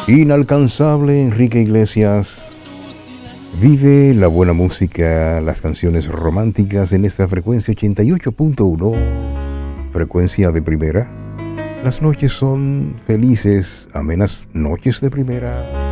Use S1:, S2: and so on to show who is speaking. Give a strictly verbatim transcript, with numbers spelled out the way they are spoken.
S1: Inalcanzable Enrique Iglesias. Vive la buena música, las canciones románticas en esta frecuencia ochenta y ocho punto uno, frecuencia de primera. Las noches son felices, amenas noches de primera.